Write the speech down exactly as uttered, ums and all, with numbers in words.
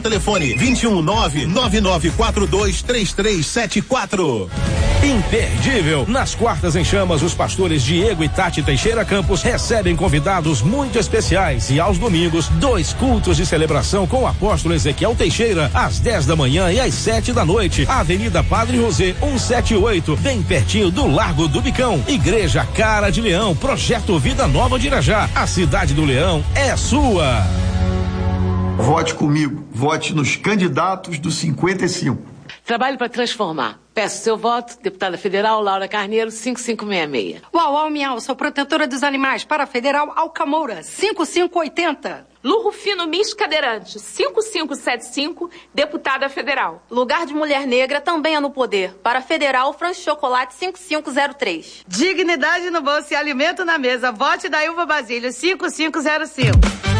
Telefone vinte e um nove nove nove quatro dois três três sete quatro. Imperdível. Nas quartas em chamas, os pastores Diego e Tati Teixeira Campos recebem convidados muito especiais e aos domingos, dois cultos de celebração com o apóstolo Ezequiel Teixeira, às dez da manhã e às sete da noite. Avenida Padre José, cento e setenta e oito, bem pertinho do Largo do Bicão. Igreja Cara de Leão, Projeto Vida Nova de Irajá. A cidade do Leão é sua. Vote comigo, vote nos candidatos do cinquenta e cinco. Trabalho para transformar. Peço seu voto, deputada federal Laura Carneiro, cinco cinco seis seis. Uau, uau, miau, sou protetora dos animais para a federal Alcamoura, cinco cinco oito zero. Lu Rufino Miss Cadeirante, cinco cinco sete cinco, deputada federal. Lugar de mulher negra também é no poder. Para a federal, Franz Chocolate, cinco cinco zero três. Dignidade no bolso e alimento na mesa. Vote da Ilva Basílio, cinco cinco zero cinco.